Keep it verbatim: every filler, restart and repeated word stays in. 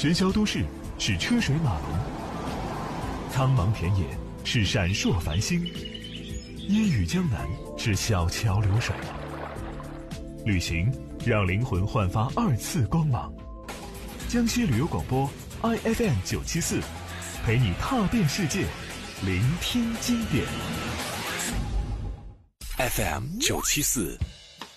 喧嚣都市是车水马龙，苍茫田野是闪烁繁星，烟雨江南是小桥流水。旅行让灵魂焕发二次光芒。江西旅游广播 I F M 九七四，陪你踏遍世界，聆听经典。 F M 九七四